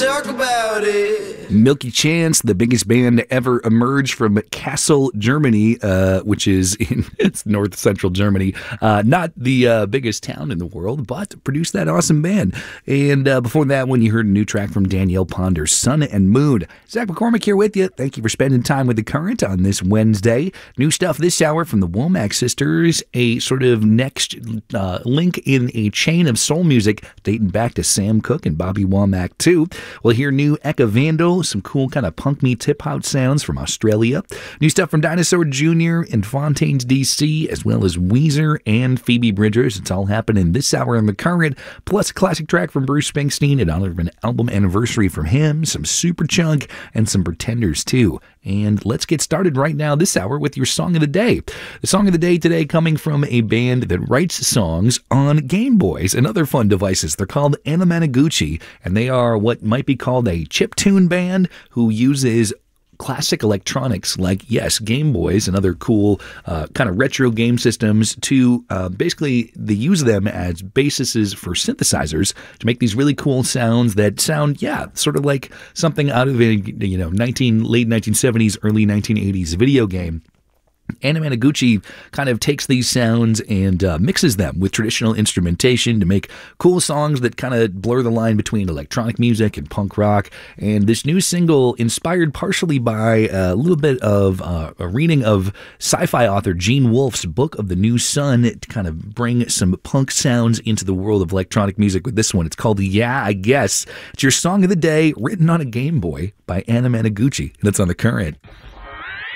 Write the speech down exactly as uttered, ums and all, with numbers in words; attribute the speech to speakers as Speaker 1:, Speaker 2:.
Speaker 1: talk about it.
Speaker 2: Milky Chance, the biggest band to ever emerge from Kassel, Germany, uh, which is in it's north central Germany. Uh, not the uh, biggest town in the world, but produced that awesome band. And uh, before that one, you heard a new track from Danielle Ponder, Sun and Moon. Zach McCormick here with you. Thank you for spending time with The Current on this Wednesday. New stuff this hour from the Womack Sisters, a sort of next uh, link in a chain of soul music dating back to Sam Cooke and Bobby Womack too. We'll hear new Eka Vandal, some cool kind of punk meets hip hop sounds from Australia. New stuff from Dinosaur Junior and Fontaines D C, as well as Weezer and Phoebe Bridgers. It's all happening this hour in The Current, plus a classic track from Bruce Springsteen in honor of an album anniversary from him, some Superchunk, and some Pretenders too. And let's get started right now this hour with your song of the day. The song of the day today coming from a band that writes songs on Game Boys and other fun devices. They're called Anamanaguchi, and they are what might be called a chiptune band who uses classic electronics like, yes, Game Boys and other cool uh, kind of retro game systems to uh, basically they use them as bases for synthesizers to make these really cool sounds that sound, yeah, sort of like something out of a, you know, nineteen late nineteen seventies, early nineteen eighties video game. Anamanaguchi kind of takes these sounds and uh, mixes them with traditional instrumentation to make cool songs that kind of blur the line between electronic music and punk rock. And this new single, inspired partially by a little bit of uh, a reading of sci-fi author Gene Wolfe's Book of the New Sun, to kind of bring some punk sounds into the world of electronic music with this one. It's called Yeah, I Guess. It's your song of the day, written on a Game Boy by Anamanaguchi, and it's on The Current.